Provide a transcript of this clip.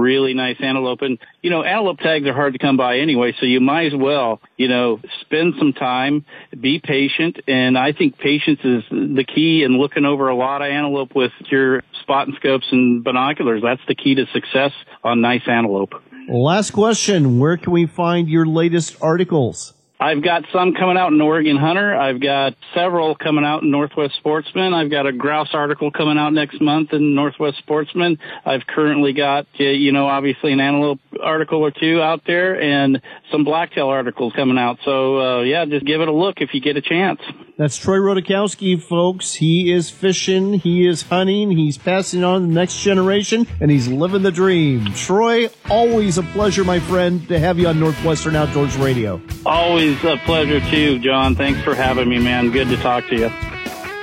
really nice antelope. And, antelope tags are hard to come by anyway, so you might as well, spend some time, be patient. And I think patience is the key in looking over a lot of antelope with your spot and scopes and binoculars. That's the key to success on nice antelope. Last question. Where can we find your latest articles? I've got some coming out in Oregon Hunter. I've got several coming out in Northwest Sportsman. I've got a grouse article coming out next month in Northwest Sportsman. I've currently got, obviously an antelope article or two out there and some blacktail articles coming out. So, just give it a look if you get a chance. That's Troy Rodakowski, folks. He is fishing, he is hunting, he's passing on to the next generation, and he's living the dream. Troy, always a pleasure, my friend, to have you on Northwestern Outdoors Radio. Always a pleasure, too, John. Thanks for having me, man. Good to talk to you.